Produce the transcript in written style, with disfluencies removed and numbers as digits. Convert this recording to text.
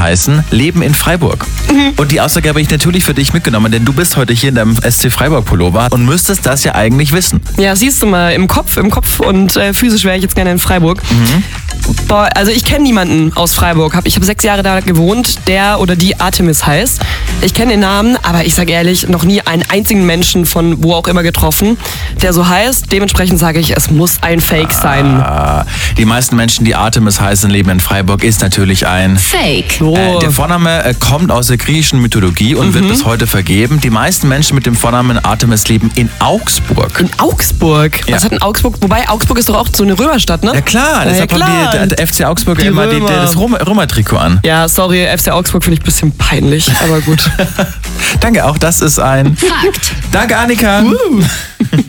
heißen, leben in Freiburg. Und die Aussage habe ich natürlich für dich mitgenommen, denn du bist heute hier in deinem SC Freiburg Pullover und müsstest das ja eigentlich wissen. Ja, siehst du mal, im Kopf und physisch wäre ich jetzt gerne in Freiburg. Boah, also ich kenne niemanden aus Freiburg. Ich habe 6 Jahre da gewohnt, der oder die Artemis heißt. Ich kenne den Namen, aber ich sage ehrlich, noch nie einen einzigen Menschen von wo auch immer getroffen, der so heißt. Dementsprechend sage ich, es muss ein Fake sein. Die meisten Menschen, die Artemis heißen, leben in Freiburg, ist natürlich ein Fake. Der Vorname kommt aus der griechischen Mythologie und wird bis heute vergeben. Die meisten Menschen mit dem Vornamen Artemis leben in Augsburg. In Augsburg? Ja. Was hat denn Augsburg? Wobei, Augsburg ist doch auch so eine Römerstadt, ne? Ja klar, deshalb haben die der FC Augsburg Die immer Römer. das Römer-Trikot an. Ja, sorry, FC Augsburg finde ich ein bisschen peinlich, aber gut. Danke, auch das ist ein Fakt. Danke, Annika.